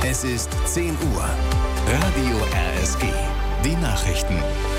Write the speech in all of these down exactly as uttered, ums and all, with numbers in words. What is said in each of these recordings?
Es ist zehn Uhr. Radio R S G. Die Nachrichten.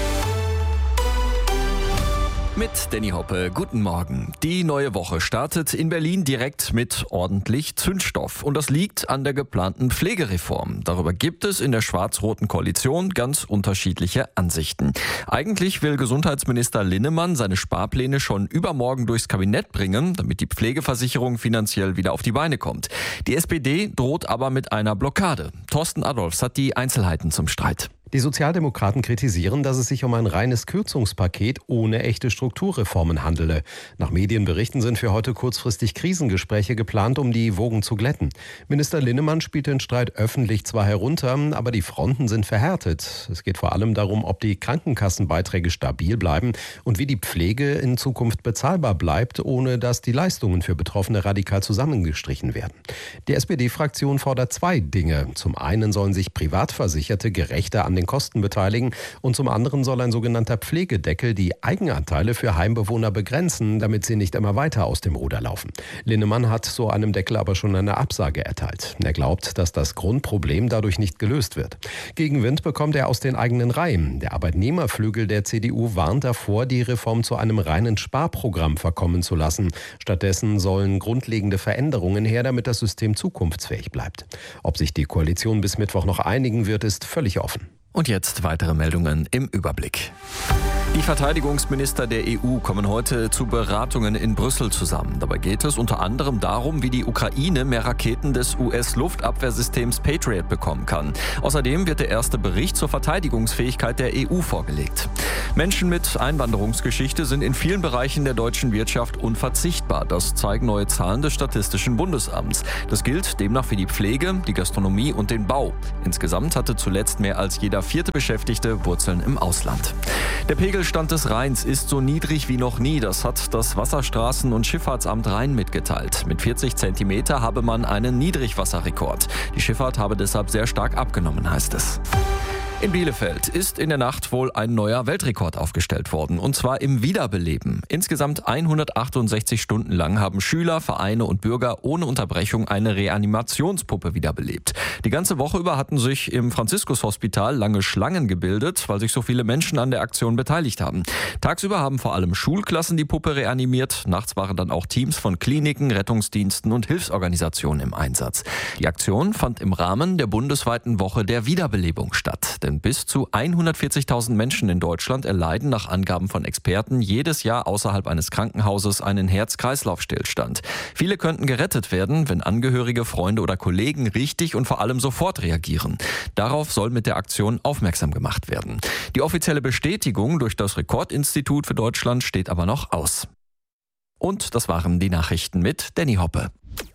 Mit Danny Hoppe, guten Morgen. Die neue Woche startet in Berlin direkt mit ordentlich Zündstoff. Und das liegt an der geplanten Pflegereform. Darüber gibt es in der schwarz-roten Koalition ganz unterschiedliche Ansichten. Eigentlich will Gesundheitsminister Linnemann seine Sparpläne schon übermorgen durchs Kabinett bringen, damit die Pflegeversicherung finanziell wieder auf die Beine kommt. Die S P D droht aber mit einer Blockade. Thorsten Adolphs hat die Einzelheiten zum Streit. Die Sozialdemokraten kritisieren, dass es sich um ein reines Kürzungspaket ohne echte Strukturreformen handele. Nach Medienberichten sind für heute kurzfristig Krisengespräche geplant, um die Wogen zu glätten. Minister Linnemann spielt den Streit öffentlich zwar herunter, aber die Fronten sind verhärtet. Es geht vor allem darum, ob die Krankenkassenbeiträge stabil bleiben und wie die Pflege in Zukunft bezahlbar bleibt, ohne dass die Leistungen für Betroffene radikal zusammengestrichen werden. Die S P D-Fraktion fordert zwei Dinge. Zum einen sollen sich Privatversicherte gerechter an den Kosten beteiligen und zum anderen soll ein sogenannter Pflegedeckel die Eigenanteile für Heimbewohner begrenzen, damit sie nicht immer weiter aus dem Ruder laufen. Linnemann hat so einem Deckel aber schon eine Absage erteilt. Er glaubt, dass das Grundproblem dadurch nicht gelöst wird. Gegenwind bekommt er aus den eigenen Reihen. Der Arbeitnehmerflügel der C D U warnt davor, die Reform zu einem reinen Sparprogramm verkommen zu lassen. Stattdessen sollen grundlegende Veränderungen her, damit das System zukunftsfähig bleibt. Ob sich die Koalition bis Mittwoch noch einigen wird, ist völlig offen. Und jetzt weitere Meldungen im Überblick. Die Verteidigungsminister der E U kommen heute zu Beratungen in Brüssel zusammen. Dabei geht es unter anderem darum, wie die Ukraine mehr Raketen des U S-Luftabwehrsystems Patriot bekommen kann. Außerdem wird der erste Bericht zur Verteidigungsfähigkeit der E U vorgelegt. Menschen mit Einwanderungsgeschichte sind in vielen Bereichen der deutschen Wirtschaft unverzichtbar. Das zeigen neue Zahlen des Statistischen Bundesamts. Das gilt demnach für die Pflege, die Gastronomie und den Bau. Insgesamt hatte zuletzt mehr als jeder vierte Beschäftigte Wurzeln im Ausland. Der Pegelstand des Rheins ist so niedrig wie noch nie. Das hat das Wasserstraßen- und Schifffahrtsamt Rhein mitgeteilt. Mit vierzig Zentimeter habe man einen Niedrigwasserrekord. Die Schifffahrt habe deshalb sehr stark abgenommen, heißt es. In Bielefeld ist in der Nacht wohl ein neuer Weltrekord aufgestellt worden, und zwar im Wiederbeleben. Insgesamt hundertachtundsechzig Stunden lang haben Schüler, Vereine und Bürger ohne Unterbrechung eine Reanimationspuppe wiederbelebt. Die ganze Woche über hatten sich im Franziskus-Hospital lange Schlangen gebildet, weil sich so viele Menschen an der Aktion beteiligt haben. Tagsüber haben vor allem Schulklassen die Puppe reanimiert, nachts waren dann auch Teams von Kliniken, Rettungsdiensten und Hilfsorganisationen im Einsatz. Die Aktion fand im Rahmen der bundesweiten Woche der Wiederbelebung statt. Denn bis zu hundertvierzigtausend Menschen in Deutschland erleiden nach Angaben von Experten jedes Jahr außerhalb eines Krankenhauses einen Herz-Kreislauf-Stillstand. Viele könnten gerettet werden, wenn Angehörige, Freunde oder Kollegen richtig und vor allem sofort reagieren. Darauf soll mit der Aktion aufmerksam gemacht werden. Die offizielle Bestätigung durch das Rekordinstitut für Deutschland steht aber noch aus. Und das waren die Nachrichten mit Danny Hoppe.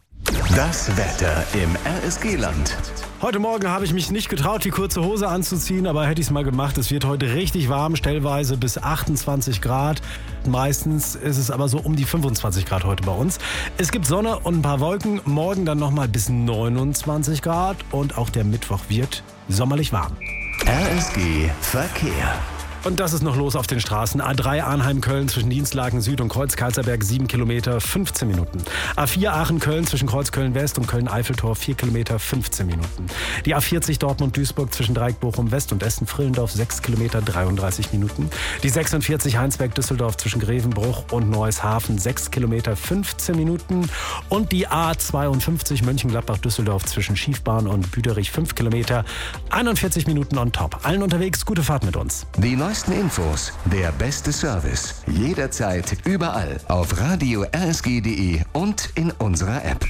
Das Wetter im R S G-Land. Heute Morgen habe ich mich nicht getraut, die kurze Hose anzuziehen, aber hätte ich es mal gemacht. Es wird heute richtig warm, stellweise bis achtundzwanzig Grad. Meistens ist es aber so um die fünfundzwanzig Grad heute bei uns. Es gibt Sonne und ein paar Wolken, morgen dann nochmal bis neunundzwanzig Grad und auch der Mittwoch wird sommerlich warm. R S G Verkehr. Und das ist noch los auf den Straßen. A drei Arnheim-Köln zwischen Dienstlaken Süd und Kreuz-Karlsberg sieben Kilometer, fünfzehn Minuten. A vier Aachen-Köln zwischen Kreuz-Köln-West und Köln-Eiffeltor vier Kilometer, fünfzehn Minuten. Die A vierzig Dortmund-Duisburg zwischen Dreieck Bochum-West und Essen-Frillendorf sechs Kilometer, dreiunddreißig Minuten. Die sechsundvierzig Heinsberg-Düsseldorf zwischen Grevenbruch und Neueshafen sechs Kilometer, fünfzehn Minuten. Und die A zweiundfünfzig Mönchengladbach-Düsseldorf zwischen Schiefbahn und Büderich fünf Kilometer, einundvierzig Minuten on top. Allen unterwegs, gute Fahrt mit uns. Die neuesten Infos, der beste Service, jederzeit, überall auf radio r s g punkt d e und in unserer App.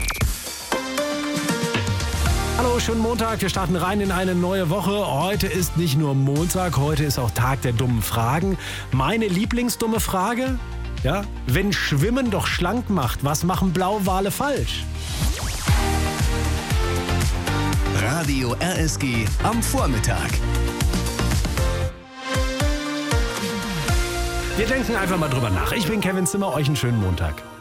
Hallo, schönen Montag. Wir starten rein in eine neue Woche. Heute ist nicht nur Montag, heute ist auch Tag der dummen Fragen. Meine Lieblingsdumme Frage? Ja, wenn Schwimmen doch schlank macht, was machen Blauwale falsch? Radio R S G am Vormittag. Wir denken einfach mal drüber nach. Ich bin Kevin Zimmer, euch einen schönen Montag.